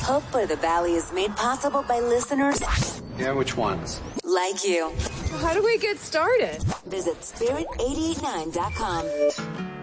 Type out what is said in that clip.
Hope by the Valley is made possible by listeners Yeah, which ones? like you. How do we get started? Visit spirit889.com.